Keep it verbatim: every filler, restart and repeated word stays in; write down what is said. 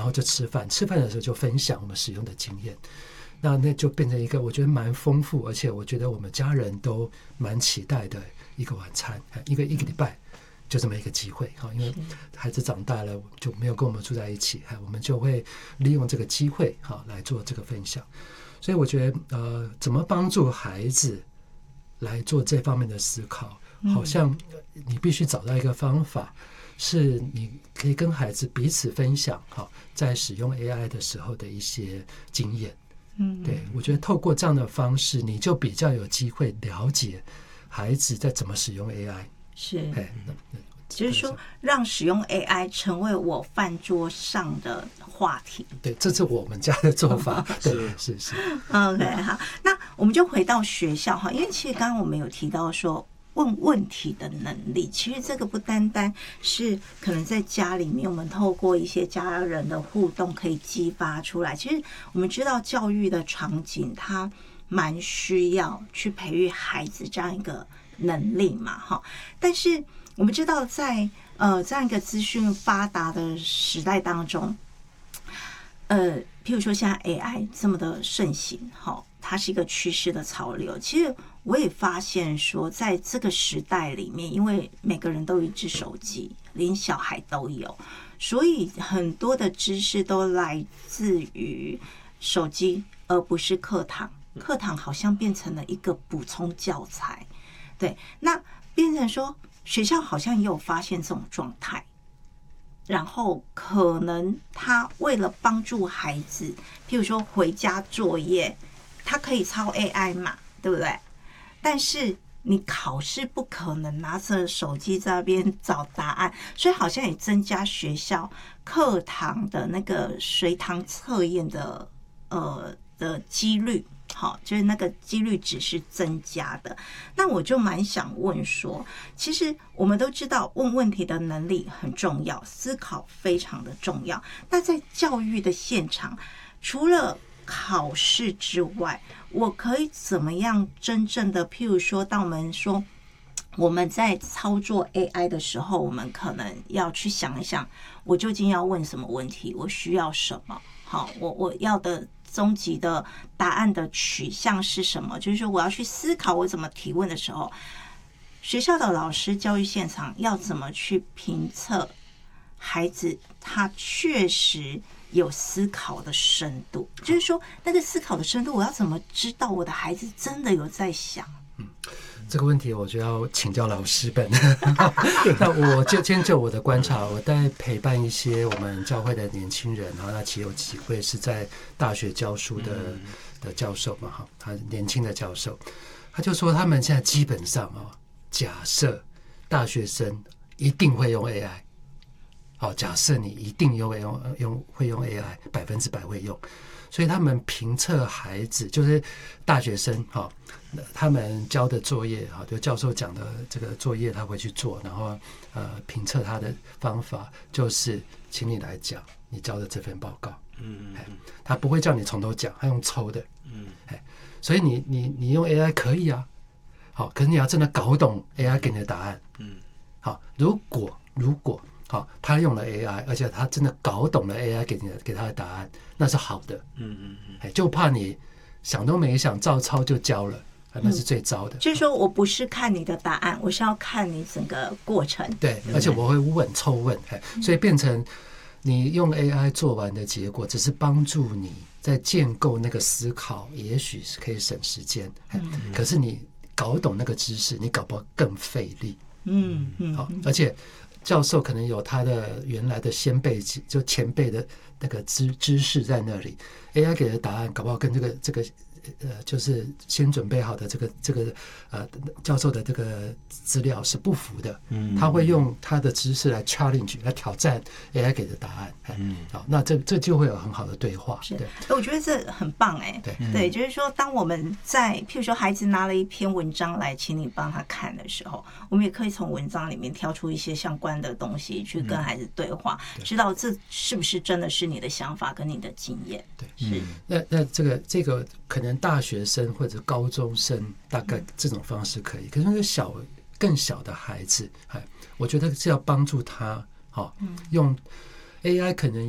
然后就吃饭，吃饭的时候就分享我们使用的经验。那那就变成一个我觉得蛮丰富，而且我觉得我们家人都蛮期待的一个晚餐，一个一个礼拜就这么一个机会，因为孩子长大了就没有跟我们住在一起，我们就会利用这个机会来做这个分享。所以我觉得呃，怎么帮助孩子来做这方面的思考，好像你必须找到一个方法，是你可以跟孩子彼此分享在使用 A I 的时候的一些经验。嗯，对，我觉得透过这样的方式，你就比较有机会了解孩子在怎么使用 A I。 是，就是说让使用 A I 成为我饭桌上的话题。 对，这是我们家的做法。对，是是。 OK， 好，那我们就回到学校哈，因为其实刚刚我们有提到说，问问题的能力，其实这个不单单是可能在家里面我们透过一些家人的互动可以激发出来。其实我们知道教育的场景它蛮需要去培育孩子这样一个能力嘛哈。但是我们知道在呃这样一个资讯发达的时代当中，呃譬如说现在 A I 这么的盛行哈，它是一个趋势的潮流。其实我也发现说，在这个时代里面，因为每个人都有一只手机，连小孩都有，所以很多的知识都来自于手机，而不是课堂。课堂好像变成了一个补充教材，对，那变成说学校好像也有发现这种状态，然后可能他为了帮助孩子，譬如说回家作业，他可以抄 A I 嘛，对不对？但是你考试不可能拿着手机在那边找答案，所以好像也增加学校课堂的那个随堂测验的呃的几率，好，就是那个几率值是增加的。那我就蛮想问说，其实我们都知道问问题的能力很重要，思考非常的重要。那在教育的现场，除了考试之外，我可以怎么样真正的，譬如说当我们说我们在操作 A I 的时候，我们可能要去想一想，我究竟要问什么问题，我需要什么，好，我我要的终极的答案的取向是什么，就是说我要去思考我怎么提问的时候，学校的老师教育现场要怎么去评测孩子他确实有思考的深度，就是说那个思考的深度，我要怎么知道我的孩子真的有在想？ 嗯，这个问题我就要请教老师本。那我就先就我的观察，我在陪伴一些我们教会的年轻人，然后那其实有几位是在大学教书的的教授嘛，哈，他年轻的教授，他就说他们现在基本上啊，假设大学生一定会用 A I。好，假设你一定用用用会用 A I， 百分之百会用，所以他们评测孩子就是大学生哈，他们交的作业哈，就教授讲的这个作业他会去做，然后呃评测他的方法就是，请你来讲你交的这份报告，嗯嗯，他不会叫你从头讲，他用抽的，嗯，所以你你你用 A I 可以啊，好，可是你要真的搞懂 A I 给你的答案，嗯，好，如果如果好，他用了 A I， 而且他真的搞懂了 A I 给你的给他的答案，那是好的。嗯嗯嗯，就怕你想都没想照抄就交了，那是最糟的。 嗯、就是说我不是看你的答案，我是要看你整个过程。 对，而且我会问抽问，所以变成你用 A I 做完的结果，只是帮助你在建构那个思考，也许是可以省时间。嗯、可是你搞懂那个知识，你搞不好更费力。嗯嗯，好，而且。教授可能有他的原来的先辈，就前辈的那个知知识在那里 ，A I 给的答案搞不好跟这个这个呃，就是先准备好的这个这个呃教授的这个资料是不符的，嗯，他会用他的知识来 challenge 来挑战 A I 给的答案，嗯，好，那这这就会有很好的对话， 是，对，我觉得这很棒哎， 对对，就是说，当我们在譬如说孩子拿了一篇文章来请你帮他看的时候，我们也可以从文章里面挑出一些相关的东西去跟孩子对话，嗯、知道这是不是真的是你的想法跟你的经验， 对，是，嗯、那那这个这个可能大学生或者高中生大概这种方式可以，可是那个小更小的孩子，我觉得是要帮助他，用 A I 可能